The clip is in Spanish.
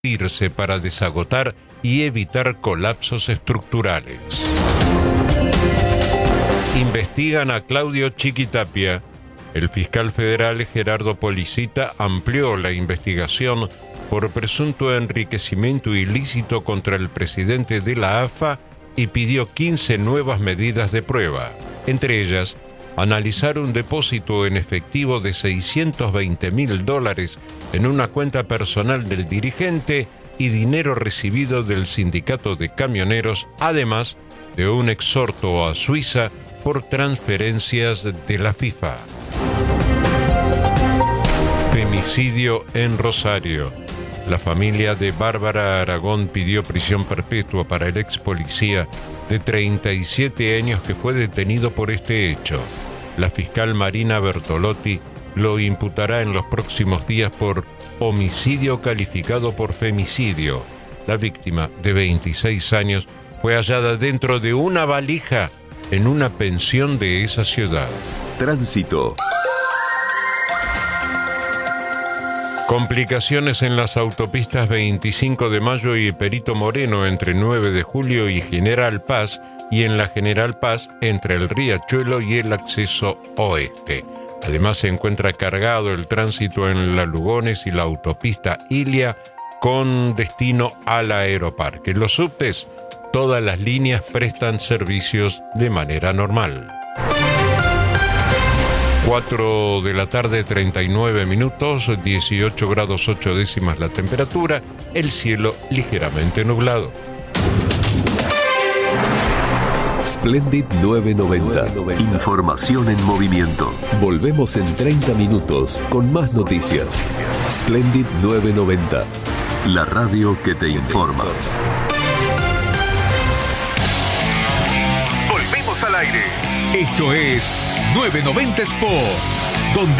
irse para desagotar y evitar colapsos estructurales. Investigan a Claudio Chiquitapia. El fiscal federal Gerardo Policita amplió la investigación por presunto enriquecimiento ilícito contra el presidente de la AFA y pidió 15 nuevas medidas de prueba. Entre ellas, analizar un depósito en efectivo de $620.000 en una cuenta personal del dirigente y dinero recibido del sindicato de camioneros, además de un exhorto a Suiza por transferencias de la FIFA. Femicidio en Rosario. La familia de Bárbara Aragón pidió prisión perpetua para el ex policía de 37 años que fue detenido por este hecho. La fiscal Marina Bertolotti lo imputará en los próximos días por homicidio calificado por femicidio. La víctima, de 26 años, fue hallada dentro de una valija en una pensión de esa ciudad. Tránsito. Complicaciones en las autopistas 25 de Mayo y Perito Moreno entre 9 de Julio y General Paz, y en la General Paz entre el Riachuelo y el acceso oeste. Además se encuentra cargado el tránsito en la Lugones y la autopista Ilia con destino al Aeroparque. Los subtes, todas las líneas prestan servicios de manera normal. 4 de la tarde, 39 minutos, 18 grados 8 décimas la temperatura, el cielo ligeramente nublado. Splendid 990. Información en movimiento. Volvemos en 30 minutos con más noticias. Splendid 990. La radio que te informa. Volvemos al aire. Esto es 990 Sport, donde